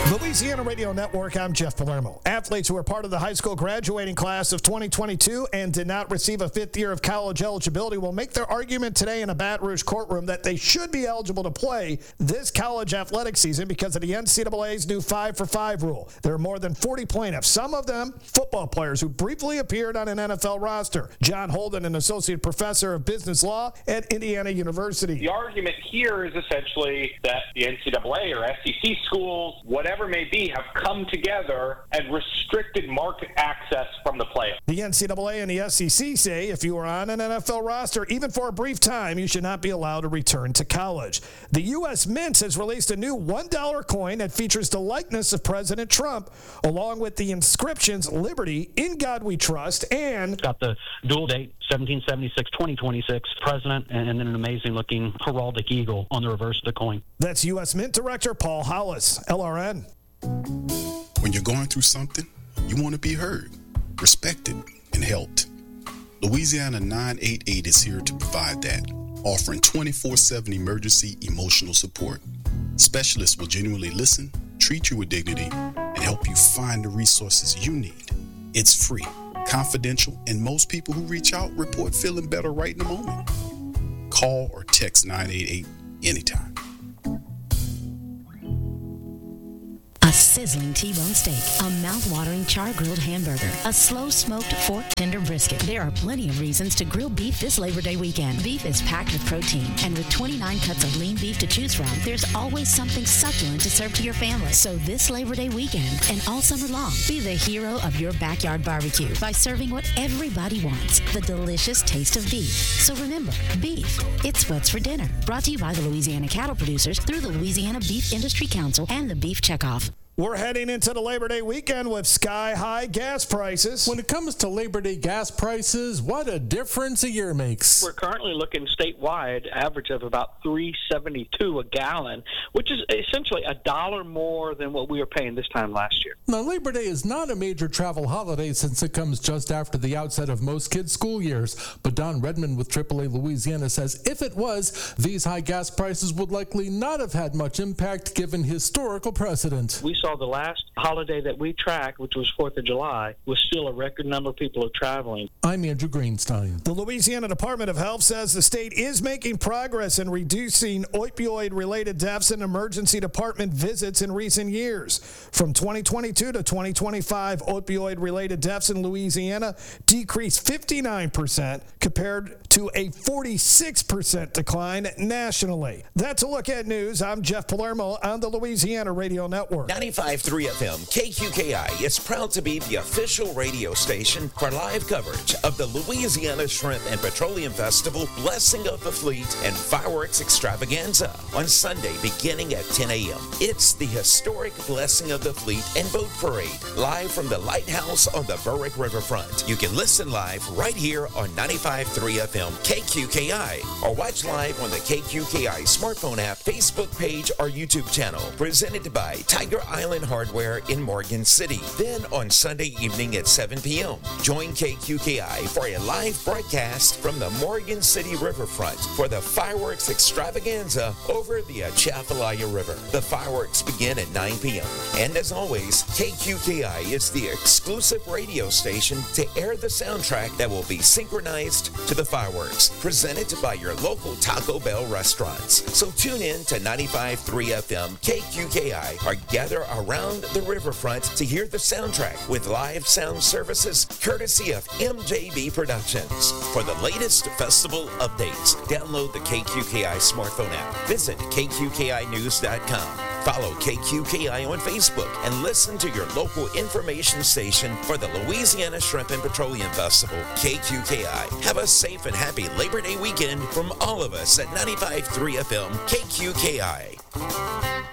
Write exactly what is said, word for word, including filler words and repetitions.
Louisiana Radio Network, I'm Jeff Palermo. Athletes who are part of the high school graduating class of twenty twenty-two and did not receive a fifth year of college eligibility will make their argument today in a Baton Rouge courtroom that they should be eligible to play this college athletic season because of the N C double A's new five for five rule. There are more than forty plaintiffs, some of them football players who briefly appeared on an N F L roster. John Holden, an associate professor of business law at Indiana University. The argument here is essentially that the N C double A or S E C schools, whatever may be, have come together and restricted market access from the players. The N C double A and the S E C say if you are on an N F L roster, even for a brief time, you should not be allowed to return to college. The U S Mint has released a new one dollar coin that features the likeness of President Trump, along with the inscriptions Liberty, In God We Trust, and... It's got the dual date, seventeen seventy-six twenty twenty-six, President, and then an amazing-looking heraldic eagle on the reverse of the coin. That's U S Mint Director Paul Hollis, L R N. When you're going through something, you want to be heard, respected, and helped. Louisiana nine eight eight is here to provide that, offering twenty-four seven emergency emotional support. Specialists will genuinely listen, treat you with dignity, and help you find the resources you need. It's free, confidential, and most people who reach out report feeling better right in the moment. Call or text nine eight eight anytime. A sizzling T-bone steak, a mouth-watering char-grilled hamburger, a slow-smoked fork tender brisket. There are plenty of reasons to grill beef this Labor Day weekend. Beef is packed with protein, and with twenty-nine cuts of lean beef to choose from, there's always something succulent to serve to your family. So this Labor Day weekend and all summer long, be the hero of your backyard barbecue by serving what everybody wants, the delicious taste of beef. So remember, beef, it's what's for dinner. Brought to you by the Louisiana Cattle Producers through the Louisiana Beef Industry Council and the Beef Checkoff. We're heading into the Labor Day weekend with sky-high gas prices. When it comes to Labor Day gas prices, what a difference a year makes. We're currently looking statewide average of about three seventy-two a gallon, which is essentially a dollar more than what we were paying this time last year. Now, Labor Day is not a major travel holiday since it comes just after the outset of most kids' school years. But Don Redmond with triple A Louisiana says if it was, these high gas prices would likely not have had much impact given historical precedent. We saw the last holiday that we tracked, which was fourth of July, was still a record number of people traveling. I'm Andrew Greenstein. The Louisiana Department of Health says the state is making progress in reducing opioid-related deaths and emergency department visits in recent years. From twenty twenty-two to twenty twenty-five, opioid-related deaths in Louisiana decreased fifty-nine percent compared to a forty-six percent decline nationally. That's a look at news. I'm Jeff Palermo on the Louisiana Radio Network. ninety-five point three F M K Q K I is proud to be the official radio station for live coverage of the Louisiana Shrimp and Petroleum Festival, Blessing of the Fleet, and Fireworks Extravaganza on Sunday beginning at ten a.m. It's the historic Blessing of the Fleet and Boat Parade, live from the Lighthouse on the Berwick Riverfront. You can listen live right here on ninety-five point three F M K Q K I or watch live on the K Q K I smartphone app, Facebook page, or YouTube channel. Presented by Tiger Island Hardware in Morgan City. Then on Sunday evening at seven p.m., join K Q K I for a live broadcast from the Morgan City Riverfront for the Fireworks Extravaganza over the Atchafalaya River. The fireworks begin at nine p.m. And as always, K Q K I is the exclusive radio station to air the soundtrack that will be synchronized to the fireworks, presented by your local Taco Bell restaurants. So tune in to ninety-five point three F M K Q K I or gather around the riverfront to hear the soundtrack with live sound services courtesy of M J B Productions. For the latest festival updates, download the K Q K I smartphone app. Visit K Q K I news dot com. Follow K Q K I on Facebook and listen to your local information station for the Louisiana Shrimp and Petroleum Festival, K Q K I. Have a safe and happy Labor Day weekend from all of us at ninety-five point three F M K Q K I.